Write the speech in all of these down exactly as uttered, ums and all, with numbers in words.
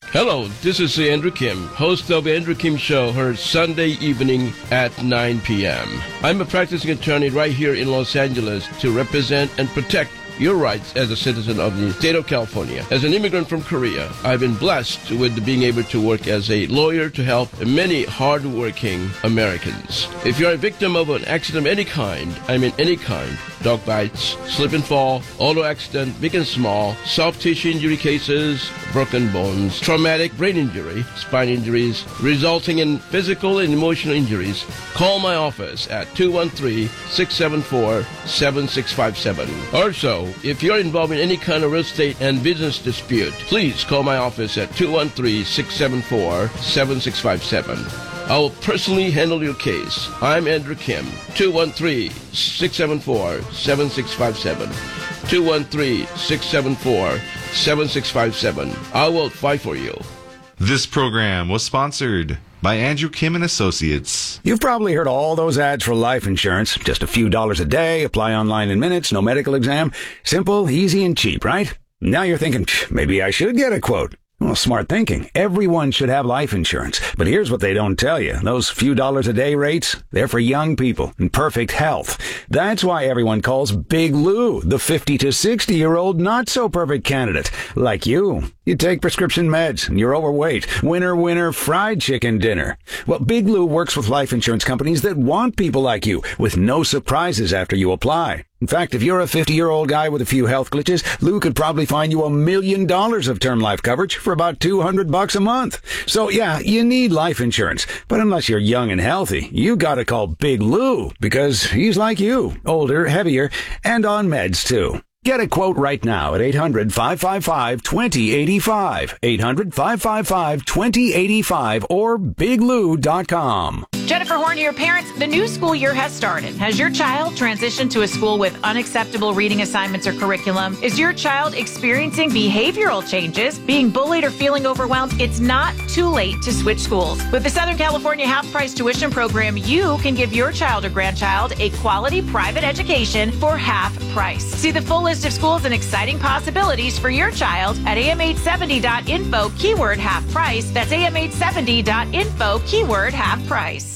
Hello, this is Andrew Kim, host of Andrew Kim Show, heard Sunday evening at nine p.m. I'm a practicing attorney right here in Los Angeles to represent and protect your rights as a citizen of the state of California. As an immigrant from Korea, I've been blessed with being able to work as a lawyer to help many hardworking Americans. If you're a victim of an accident of any kind, I mean any kind, dog bites, slip and fall, auto accident, big and small, soft tissue injury cases, broken bones, traumatic brain injury, spine injuries, resulting in physical and emotional injuries, call my office at two one three, six seven four, seven six five seven. Also, if you're involved in any kind of real estate and business dispute, please call my office at two one three, six seven four, seven six five seven. I will personally handle your case. I'm Andrew Kim, two one three, six seven four, seven six five seven. two one three, six seven four, seven six five seven. I will fight for you. This program was sponsored by Andrew Kim and Associates. You've probably heard all those ads for life insurance. Just a few dollars a day, apply online in minutes, no medical exam. Simple, easy, and cheap, right? Now you're thinking, maybe I should get a quote. Well, smart thinking. Everyone should have life insurance. But here's what they don't tell you. Those few dollars a day rates, they're for young people in perfect health. That's why everyone calls Big Lou the fifty to sixty-year-old not-so-perfect candidate. Like you. You take prescription meds and you're overweight. Winner, winner, fried chicken dinner. Well, Big Lou works with life insurance companies that want people like you with no surprises after you apply. In fact, if you're a fifty-year-old guy with a few health glitches, Lou could probably find you a million dollars of term life coverage for about two hundred bucks a month. So yeah, you need life insurance. But unless you're young and healthy, you gotta call Big Lou because he's like you, older, heavier, and on meds too. Get a quote right now at eight hundred, five five five, two zero eight five, eight hundred, five five five, two zero eight five, or big lou dot com. Jennifer Horn, your parents, the new school year has started. Has your child transitioned to a school with unacceptable reading assignments or curriculum? Is your child experiencing behavioral changes, being bullied, or feeling overwhelmed? It's not too late to switch schools. With the Southern California half-price tuition program, you can give your child or grandchild a quality private education for half price. See the full list of schools and exciting possibilities for your child at A M eight seventy dot info, keyword half price. That's A M eight seventy dot info, keyword half price.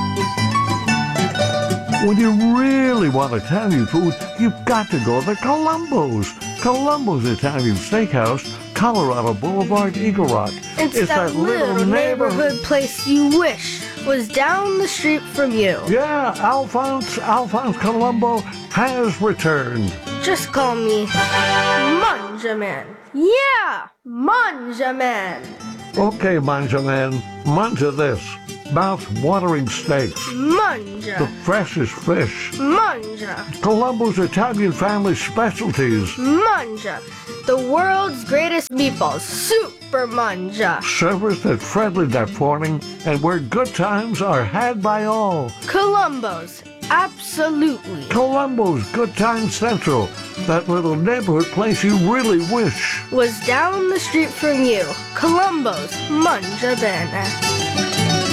When you really want Italian food, you've got to go to Columbo's. Columbo's Italian Steakhouse, Colorado Boulevard, Eagle Rock. It's, it's that, that little, little neighborhood, neighborhood place you wish was down the street from you. Yeah, Alphonse, Alphonse Columbo has returned. Just call me Manja Man. Yeah, Manja Man. Okay, Manja Man, manja this. Mouth-watering steaks. Manja. The freshest fish. Manja. Columbo's Italian family specialties. Manja. The world's greatest meatballs. Super Manja. Serviced at friendly that morning and where good times are had by all. Columbo's. Absolutely. Columbo's Good Time Central. That little neighborhood place you really wish was down the street from you. Columbo's Manja Bene.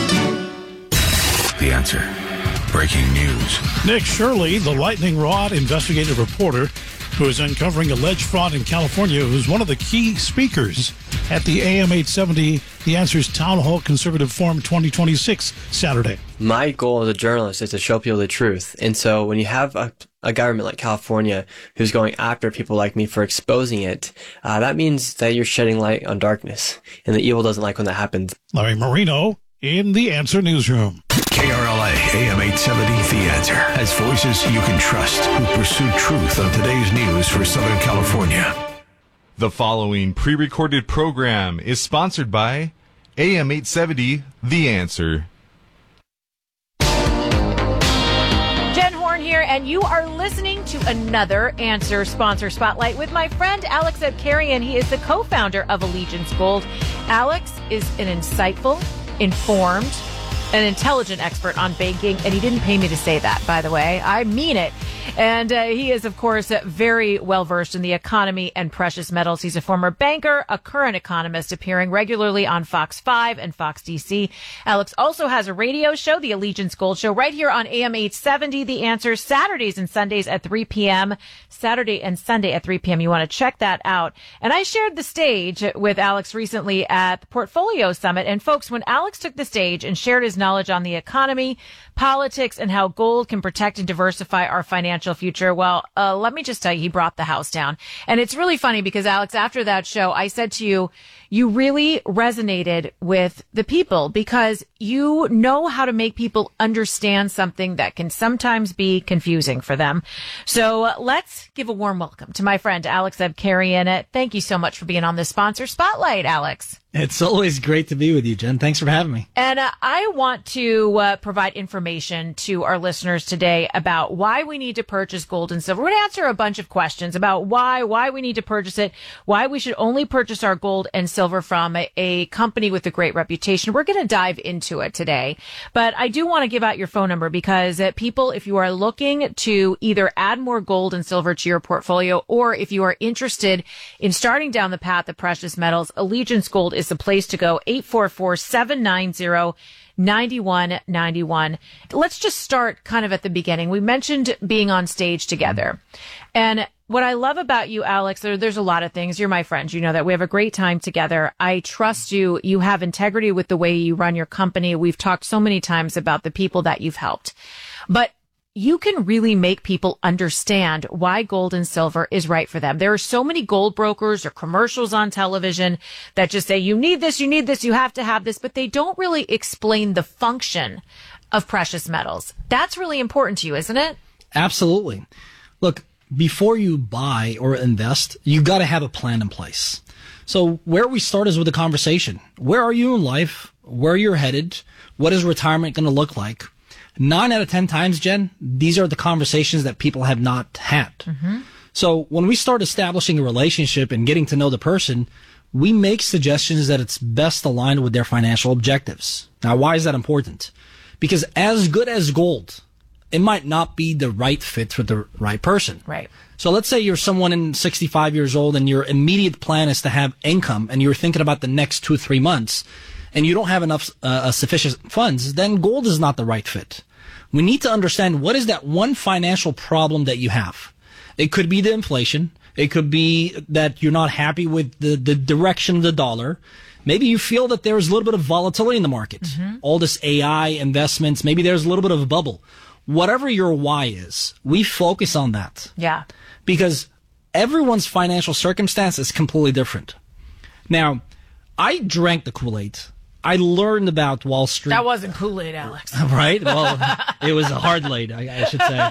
The Answer. Breaking news. Nick Shirley, the lightning rod investigative reporter who is uncovering alleged fraud in California, who's one of the key speakers at the A M eight seventy The Answer's Town Hall Conservative Forum twenty twenty-six Saturday. My goal as a journalist is to show people the truth. And so when you have a, a government like California who's going after people like me for exposing it, uh, that means that you're shedding light on darkness. And the evil doesn't like when that happens. Larry Marino in The Answer Newsroom. K R L A, A M eight seventy, The Answer, has voices you can trust who pursue truth on today's news for Southern California. The following pre-recorded program is sponsored by A M eight seventy, The Answer. Jen Horn here, and you are listening to another Answer Sponsor Spotlight with my friend Alex Abkarian. He is the co-founder of Allegiance Gold. Alex is an insightful, informed, an intelligent expert on banking, and he didn't pay me to say that, by the way. I mean it. And uh, he is, of course, very well versed in the economy and precious metals. He's a former banker, a current economist, appearing regularly on Fox five and Fox D C. Alex also has a radio show, the Allegiance Gold Show, right here on A M eight seventy. The Answer, Saturdays and Sundays at three p.m. Saturday and Sunday at three p.m. You want to check that out. And I shared the stage with Alex recently at the Portfolio Summit. And folks, when Alex took the stage and shared his knowledge on the economy, politics, and how gold can protect and diversify our financial future, well, uh, let me just tell you, he brought the house down. And it's really funny because, Alex, after that show, I said to you, you really resonated with the people because you know how to make people understand something that can sometimes be confusing for them. So uh, let's give a warm welcome to my friend Alex Abkarian. Thank you so much for being on the Sponsor Spotlight, Alex. It's always great to be with you, Jen. Thanks for having me. And uh, I want to uh, provide information to our listeners today about why we need to purchase gold and silver. We're going to answer a bunch of questions about why, why we need to purchase it, why we should only purchase our gold and silver from a, a company with a great reputation. We're going to dive into it today. But I do want to give out your phone number because uh, people, if you are looking to either add more gold and silver to your portfolio, or if you are interested in starting down the path of precious metals, Allegiance Gold is the place to go. Eight four four, seven nine zero, nine one nine one. Let's just start kind of at the beginning. We mentioned being on stage together. And what I love about you, Alex, there, there's a lot of things. You're my friend. You know that. We have a great time together. I trust you. You have integrity with the way you run your company. We've talked so many times about the people that you've helped. But you can really make people understand why gold and silver is right for them. There are so many gold brokers or commercials on television that just say, you need this, you need this, you have to have this, but they don't really explain the function of precious metals. That's really important to you, isn't it? Absolutely. Look, before you buy or invest, you got to have a plan in place. So where we start is with a conversation. Where are you in life? Where you're headed? What is retirement going to look like? Nine out of ten times, Jen, these are the conversations that people have not had. Mm-hmm. So when we start establishing a relationship and getting to know the person, we make suggestions that it's best aligned with their financial objectives. Now, why is that important? Because as good as gold, it might not be the right fit for the right person. Right. So let's say you're someone in sixty-five years old and your immediate plan is to have income and you're thinking about the next two, three months. And you don't have enough uh, sufficient funds, then gold is not the right fit. We need to understand what is that one financial problem that you have. It could be the inflation. It could be that you're not happy with the, the direction of the dollar. Maybe you feel that there's a little bit of volatility in the market. Mm-hmm. All this A I investments, maybe there's a little bit of a bubble. Whatever your why is, we focus on that. Yeah. Because everyone's financial circumstance is completely different. Now, I drank the Kool-Aid. I learned about Wall Street. That wasn't Kool-Aid, Alex. Right? Well, it was a hard laid, I, I should say.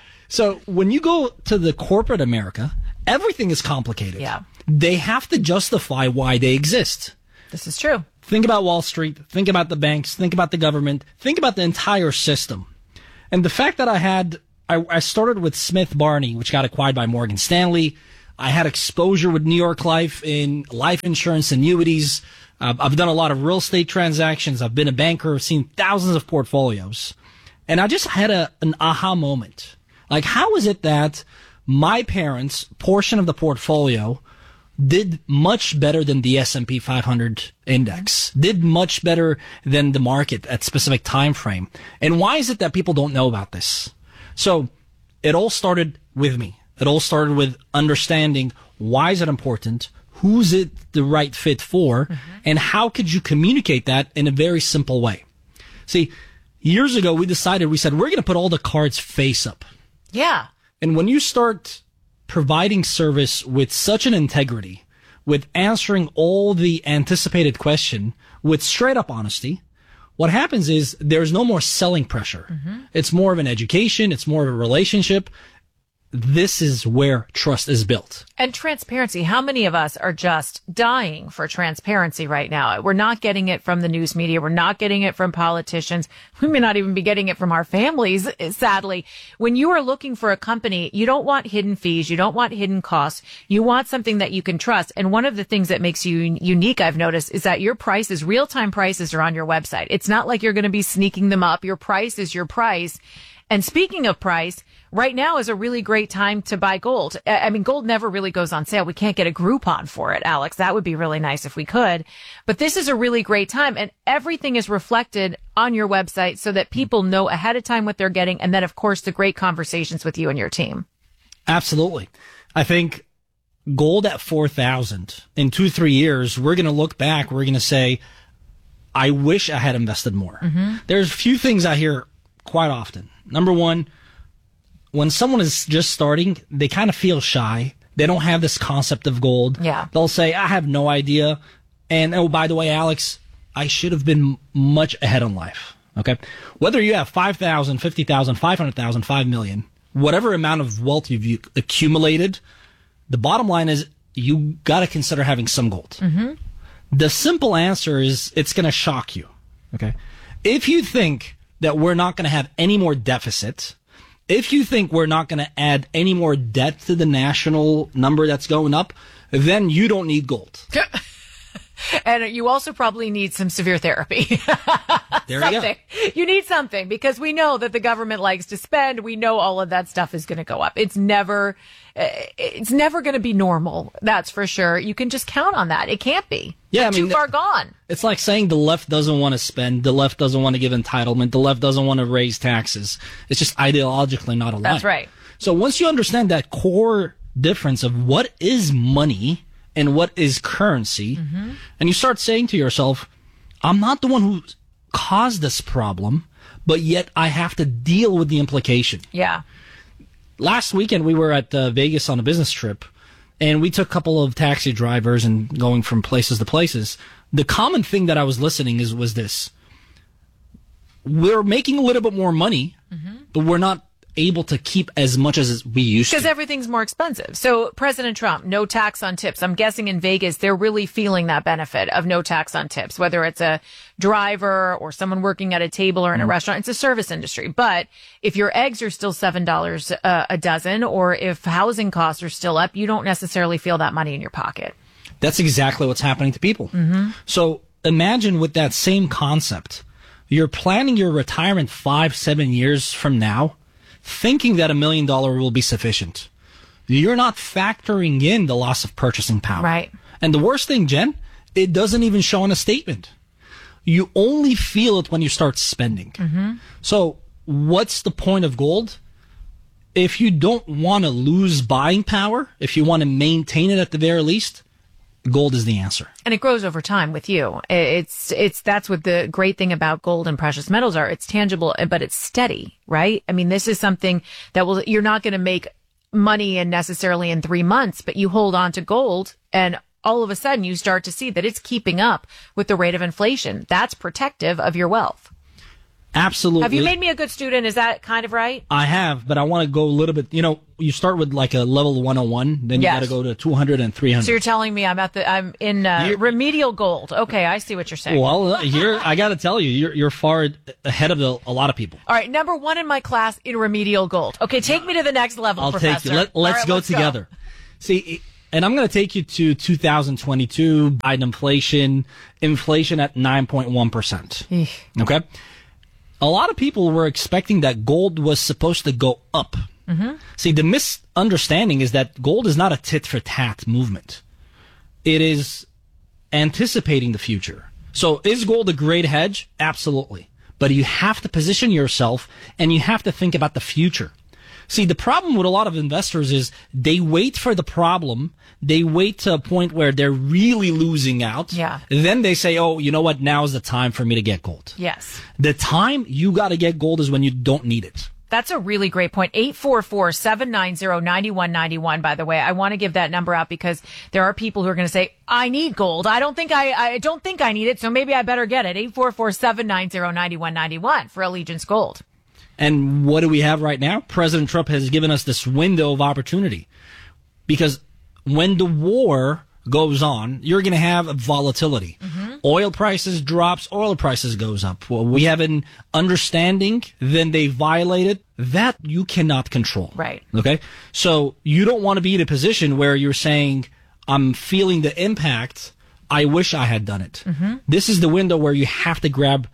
So when you go to the corporate America, everything is complicated. Yeah. They have to justify why they exist. This is true. Think about Wall Street. Think about the banks. Think about the government. Think about the entire system. And the fact that I had, I, I started with Smith Barney, which got acquired by Morgan Stanley. I had exposure with New York Life in life insurance annuities. Uh, I've done a lot of real estate transactions. I've been a banker, seen thousands of portfolios. And I just had a, an aha moment. Like, how is it that my parents' portion of the portfolio did much better than the S and P five hundred index, did much better than the market at specific time frame? And why is it that people don't know about this? So it all started with me. It all started with understanding why is it important? Who's it the right fit for? Mm-hmm. And how could you communicate that in a very simple way? See, years ago, we decided, we said, we're going to put all the cards face up. Yeah. And when you start providing service with such an integrity, with answering all the anticipated question with straight up honesty, what happens is there's no more selling pressure. Mm-hmm. It's more of an education. It's more of a relationship. This is where trust is built. And transparency. How many of us are just dying for transparency right now? We're not getting it from the news media. We're not getting it from politicians. We may not even be getting it from our families, sadly. When you are looking for a company, you don't want hidden fees. You don't want hidden costs. You want something that you can trust. And one of the things that makes you unique, I've noticed, is that your prices, real-time prices, are on your website. It's not like you're going to be sneaking them up. Your price is your price. And speaking of price, right now is a really great time to buy gold. I mean, gold never really goes on sale. We can't get a Groupon for it, Alex. That would be really nice if we could. But this is a really great time, and everything is reflected on your website so that people know ahead of time what they're getting. And then, of course, the great conversations with you and your team. Absolutely. I think gold at four thousand in two, three years, we're going to look back. We're going to say, I wish I had invested more. Mm-hmm. There's a few things I hear quite often. Number one, when someone is just starting, they kind of feel shy. They don't have this concept of gold. Yeah. They'll say, I have no idea. And, oh, by the way, Alex, I should have been much ahead in life. Okay. Whether you have five thousand, fifty thousand, five hundred thousand, five million, whatever amount of wealth you've accumulated, the bottom line is you got to consider having some gold. Mm-hmm. The simple answer is it's going to shock you. Okay. If you think that we're not going to have any more deficit, if you think we're not going to add any more debt to the national number that's going up, then you don't need gold. And you also probably need some severe therapy. There something. you go. You need something because we know that the government likes to spend. We know all of that stuff is going to go up. It's never, it's never going to be normal. That's for sure. You can just count on that. It can't be. Yeah, You're I mean, too far gone. It's like saying the left doesn't want to spend, the left doesn't want to give entitlement, the left doesn't want to raise taxes. It's just ideologically not aligned. That's right. So once you understand that core difference of what is money and what is currency, mm-hmm. and you start saying to yourself, I'm not the one who caused this problem, but yet I have to deal with the implication. Yeah. Last weekend we were at uh, Vegas on a business trip, and we took a couple of taxi drivers and going from places to places. The common thing that I was listening is was this: we're making a little bit more money, mm-hmm. but we're not able to keep as much as we used to. Because everything's more expensive. So President Trump, no tax on tips. I'm guessing in Vegas, they're really feeling that benefit of no tax on tips, whether it's a driver or someone working at a table or in a mm. restaurant. It's a service industry. But if your eggs are still seven dollars uh, a dozen, or if housing costs are still up, you don't necessarily feel that money in your pocket. That's exactly what's happening to people. Mm-hmm. So imagine with that same concept, you're planning your retirement five, seven years from now, thinking that a million dollar will be sufficient. You're not factoring in the loss of purchasing power. Right. And the worst thing, Jen, it doesn't even show in a statement. You only feel it when you start spending. Mm-hmm. So what's the point of gold? If you don't want to lose buying power, if you want to maintain it at the very least, gold is the answer. And it grows over time with you. It's, it's, that's what the great thing about gold and precious metals are. It's tangible, but it's steady, right? I mean, this is something that will, you're not going to make money in necessarily in three months, but you hold on to gold and all of a sudden you start to see that it's keeping up with the rate of inflation. That's protective of your wealth. Absolutely. Have you made me a good student? Is that kind of right? I have, but I want to go a little bit, you know, you start with like a level one oh one, then you Yes. got to go to two hundred and three hundred. So you're telling me I'm at the, I'm in uh, You're- remedial gold. Okay, I see what you're saying. Well, here, I got to tell you, you're, you're far ahead of the, a lot of people. All right, number one in my class in remedial gold. Okay, take me to the next level, I'll Professor. take you. Let, let's All right, go let's together. See, and I'm going to take you to two thousand twenty-two, Biden inflation, inflation at nine point one percent. Okay? A lot of people were expecting that gold was supposed to go up. Mm-hmm. See, the misunderstanding is that gold is not a tit-for-tat movement. It is anticipating the future. So is gold a great hedge? Absolutely. But you have to position yourself and you have to think about the future. See, the problem with a lot of investors is they wait for the problem. They wait to a point where they're really losing out. Yeah. Then they say, oh, you know what? Now is the time for me to get gold. Yes. The time you got to get gold is when you don't need it. That's a really great point. eight four four, seven nine zero, nine one nine one, by the way. I want to give that number out because there are people who are going to say, I need gold. I don't think I, I don't think I need it, so maybe I better get it. eight four four, seven nine zero, nine one nine one for Allegiance Gold. And what do we have right now? President Trump has given us this window of opportunity. Because when the war goes on, you're going to have volatility. Mm-hmm. Oil prices drops, oil prices goes up. Well, we have an understanding, then they violate it. That you cannot control. Right. Okay? So you don't want to be in a position where you're saying, I'm feeling the impact. I wish I had done it. Mm-hmm. This is the window where you have to grab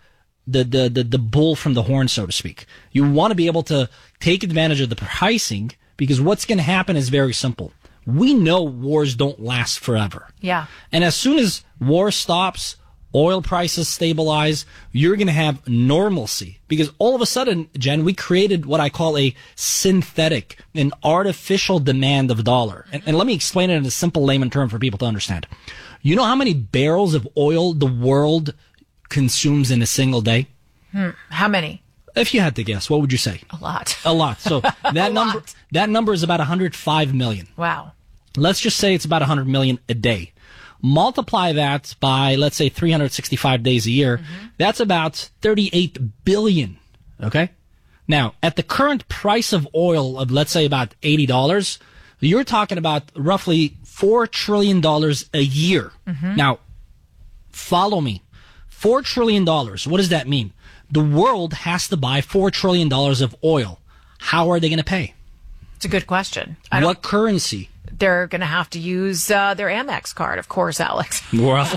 the, the, the, the bull from the horn, so to speak. You want to be able to take advantage of the pricing, because what's going to happen is very simple. We know wars don't last forever. Yeah. And as soon as war stops, oil prices stabilize, you're going to have normalcy. Because all of a sudden, Jen, we created what I call a synthetic, an artificial demand of dollar. And, and let me explain it in a simple layman term for people to understand. You know how many barrels of oil the world consumes in a single day? Hmm. How many? If you had to guess, what would you say? A lot. A lot. So that number, lot. that number is about one hundred five million. Wow. Let's just say it's about one hundred million a day. Multiply that by, let's say, three hundred sixty-five days a year. Mm-hmm. That's about thirty-eight billion. Okay? Now, at the current price of oil of, let's say, about eighty dollars, you're talking about roughly four trillion dollars a year. Mm-hmm. Now, follow me. four trillion dollars. What does that mean? The world has to buy four trillion dollars of oil. How are they going to pay? It's a good question. What currency? They're going to have to use uh, their Amex card, of course, Alex. Well,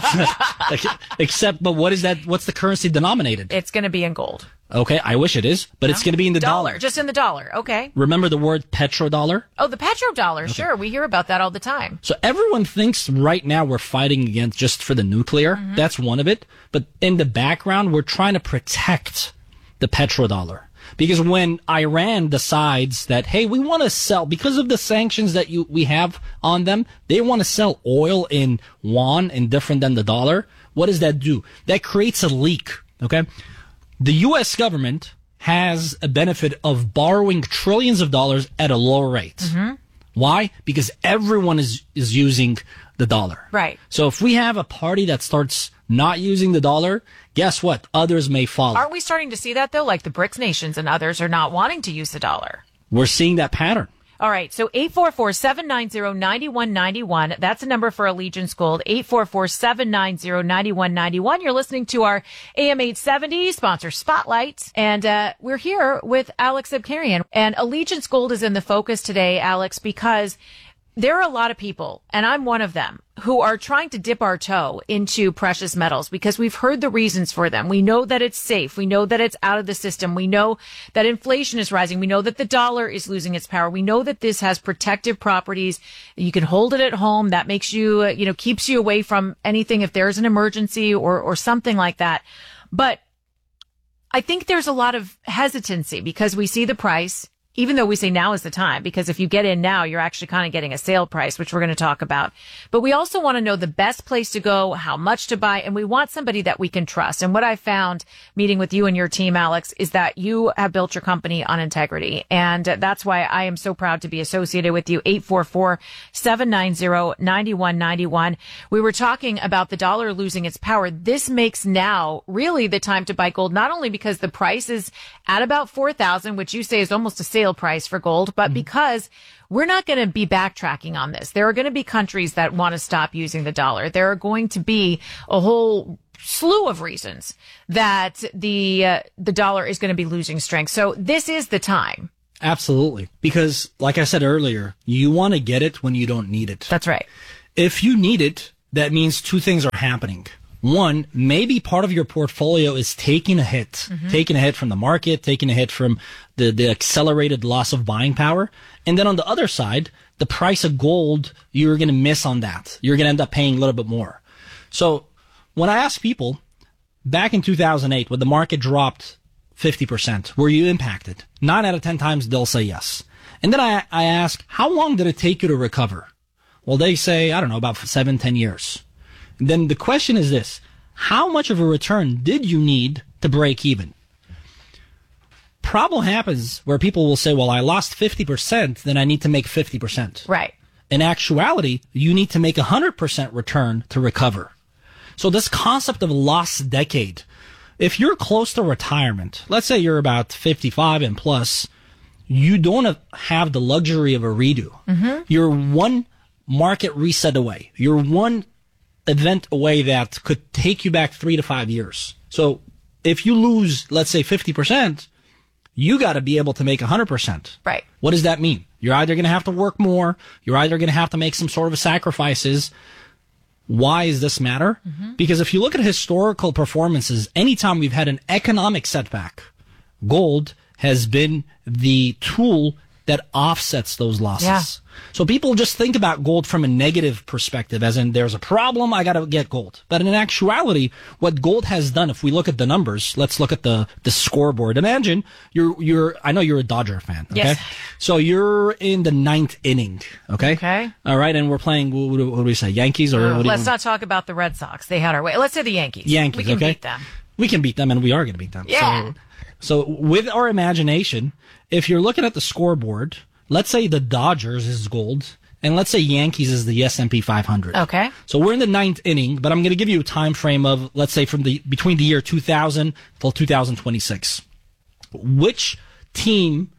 except, but what is that? What's the currency denominated? It's going to be in gold. Okay, I wish it is, but no? It's going to be in the dollar. dollar. Just in the dollar, okay. Remember the word petrodollar? Oh, the petrodollar, okay. Sure. We hear about that all the time. So everyone thinks right now we're fighting against just for the nuclear. Mm-hmm. That's one of it. But in the background, we're trying to protect the petrodollar. Because when Iran decides that, hey, we want to sell, because of the sanctions that you we have on them, they want to sell oil in yuan and different than the dollar. What does that do? That creates a leak, okay? The U S government has a benefit of borrowing trillions of dollars at a lower rate. Mm-hmm. Why? Because everyone is, is using the dollar. Right. So if we have a party that starts not using the dollar, guess what? Others may follow. Aren't we starting to see that, though? Like the BRICS nations and others are not wanting to use the dollar. We're seeing that pattern. All right. So eight four four, seven nine zero, nine one nine one. That's a number for Allegiance Gold. eight four four, seven nine zero, nine one nine one. You're listening to our A M eight seventy sponsor Spotlight. And uh, we're here with Alex Abkarian. And Allegiance Gold is in the focus today, Alex, because there are a lot of people, and I'm one of them, who are trying to dip our toe into precious metals because we've heard the reasons for them. We know that it's safe. We know that it's out of the system. We know that inflation is rising. We know that the dollar is losing its power. We know that this has protective properties. You can hold it at home. That makes you, you know, keeps you away from anything if there's an emergency or, or something like that. But I think there's a lot of hesitancy because we see the price. Even though we say now is the time, because if you get in now, you're actually kind of getting a sale price, which we're going to talk about. But we also want to know the best place to go, how much to buy, and we want somebody that we can trust. And what I found meeting with you and your team, Alex, is that you have built your company on integrity. And that's why I am so proud to be associated with you. eight four four, seven nine zero, nine one nine one. We were talking about the dollar losing its power. This makes now really the time to buy gold, not only because the price is at about four thousand, which you say is almost a sale price for gold, but because we're not going to be backtracking on this. There are going to be countries that want to stop using the dollar. There are going to be a whole slew of reasons that the uh, the dollar is going to be losing strength. So this is the time. Absolutely. Because like I said earlier, you want to get it when you don't need it. That's right. If you need it, that means two things are happening. One, maybe part of your portfolio is taking a hit, mm-hmm. taking a hit from the market, taking a hit from the, the accelerated loss of buying power. And then on the other side, the price of gold, you're going to miss on that. You're going to end up paying a little bit more. So when I ask people, back in two thousand eight, when the market dropped fifty percent, were you impacted? Nine out of ten times they'll say yes. And then I, I ask, how long did it take you to recover? Well, they say, I don't know, about seven, ten years. Then the question is this, how much of a return did you need to break even? Problem happens where people will say, well, I lost fifty percent, then I need to make fifty percent. Right. In actuality, you need to make a one hundred percent return to recover. So this concept of lost decade, if you're close to retirement, let's say you're about fifty-five and plus, you don't have the luxury of a redo. Mm-hmm. You're one market reset away. You're one event away that could take you back three to five years. So if you lose, let's say fifty percent, you got to be able to make one hundred percent. Right. What does that mean? You're either going to have to work more. You're either going to have to make some sort of sacrifices. Why does this matter? Mm-hmm. Because if you look at historical performances, anytime we've had an economic setback, gold has been the tool that offsets those losses. Yeah. So people just think about gold from a negative perspective, as in there's a problem, I got to get gold. But in actuality, what gold has done, if we look at the numbers, let's look at the, the scoreboard. Imagine you're, you're, I know you're a Dodger fan. Okay. Yes. So you're in the ninth inning. Okay. Okay. All right. And we're playing, what, do- what do we say? Yankees or Uh, what do let's you, not talk about the Red Sox. They had our way. Let's say the Yankees. Yankees. We can okay? beat them. We can beat them, and we are going to beat them. Yeah. So, so with our imagination, if you're looking at the scoreboard, let's say the Dodgers is gold, and let's say Yankees is the S and P five hundred. Okay. So we're in the ninth inning, but I'm going to give you a time frame of, let's say, from the between the year two thousand till two thousand twenty-six. Which team,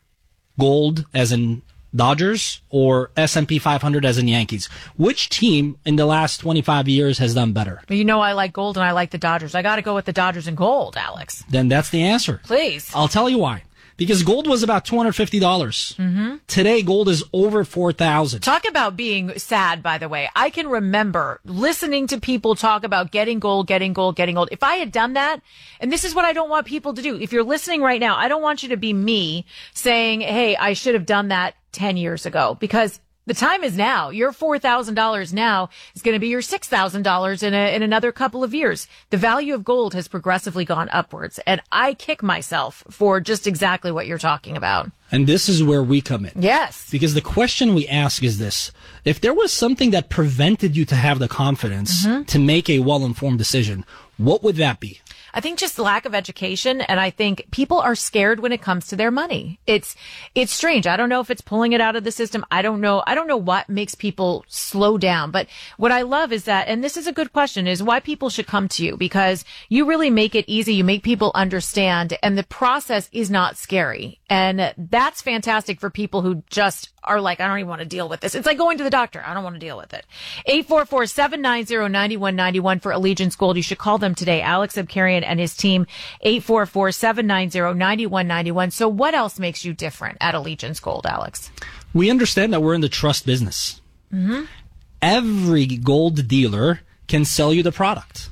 gold as in Dodgers or S and P five hundred as in Yankees, which team in the last twenty-five years has done better? You know I like gold and I like the Dodgers. I got to go with the Dodgers and gold, Alex. Then that's the answer. Please. I'll tell you why. Because gold was about two hundred fifty dollars. Mm-hmm. Today, gold is over four thousand dollars. Talk about being sad, by the way. I can remember listening to people talk about getting gold, getting gold, getting gold. If I had done that, and this is what I don't want people to do. If you're listening right now, I don't want you to be me saying, hey, I should have done that ten years ago, because the time is now. Your four thousand dollars now is going to be your six thousand dollars in a, in another couple of years. The value of gold has progressively gone upwards, and I kick myself for just exactly what you're talking about. And this is where we come in. Yes. Because the question we ask is this: if there was something that prevented you to have the confidence mm-hmm. to make a well-informed decision, what would that be? I think just lack of education, and I think people are scared when it comes to their money. It's, it's strange. I don't know if it's pulling it out of the system. I don't know. I don't know what makes people slow down. But what I love is that, and this is a good question, is why people should come to you, because you really make it easy. You make people understand, and the process is not scary. And that's fantastic for people who just are like, I don't even want to deal with this. It's like going to the doctor. I don't want to deal with it. eight four four, seven nine zero, nine one nine one for Allegiance Gold. You should call them today. Alex Abkarian and his team, eight four four, seven nine zero, nine one nine one. So what else makes you different at Allegiance Gold, Alex? We understand that we're in the trust business. Mm-hmm. Every gold dealer can sell you the product.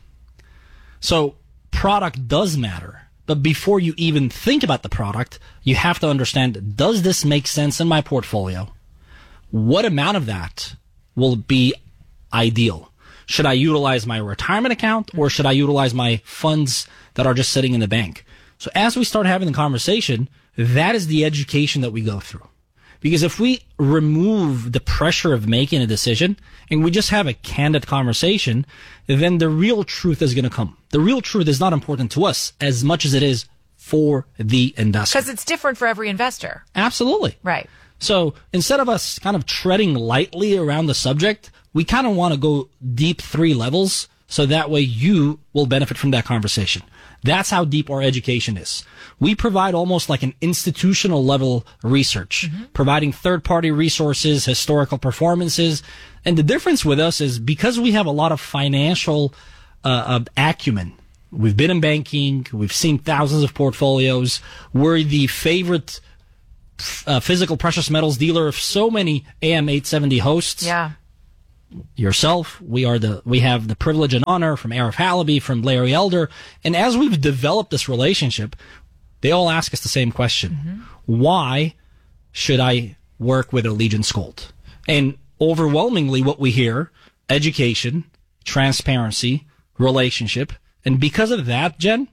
So product does matter. But before you even think about the product, you have to understand, does this make sense in my portfolio? What amount of that will be ideal? Should I utilize my retirement account, or should I utilize my funds that are just sitting in the bank? So as we start having the conversation, that is the education that we go through. Because if we remove the pressure of making a decision and we just have a candid conversation, then the real truth is going to come. The real truth is not important to us as much as it is for the investor. Because it's different for every investor. Absolutely. Right. So instead of us kind of treading lightly around the subject, we kind of want to go deep three levels, so that way you will benefit from that conversation. That's how deep our education is. We provide almost like an institutional level research, mm-hmm. providing third-party resources, historical performances. And the difference with us is because we have a lot of financial uh, uh, acumen. We've been in banking. We've seen thousands of portfolios. We're the favorite uh, physical precious metals dealer of so many A M eight seventy hosts. Yeah. Yourself, we are the, we have the privilege and honor from Arif Halaby, from Larry Elder. And as we've developed this relationship, they all ask us the same question. Mm-hmm. Why should I work with Allegiance Gold? And overwhelmingly what we hear, education, transparency, relationship. And because of that, Jen,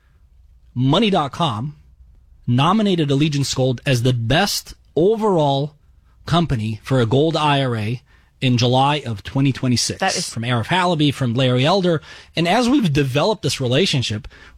Money dot com nominated Allegiance Gold as the best overall company for a gold I R A in July of twenty twenty-six. That is from Arif Halaby, from Larry Elder. And as we've developed this relationship,